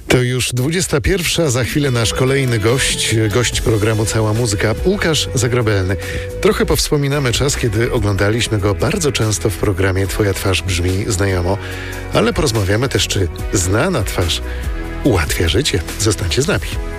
To już 21. Za chwilę nasz kolejny gość programu Cała Muzyka, Łukasz Zagrobelny. Trochę powspominamy czas, kiedy oglądaliśmy go bardzo często w programie Twoja twarz brzmi znajomo, ale porozmawiamy też, czy znana twarz ułatwia życie. Zostańcie z nami.